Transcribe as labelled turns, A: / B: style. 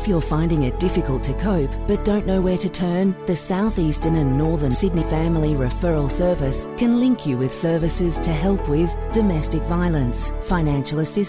A: If you're finding it difficult to cope but don't know where to turn, the South Eastern and Northern Sydney Family Referral Service can link you with services to help with domestic violence, financial assistance,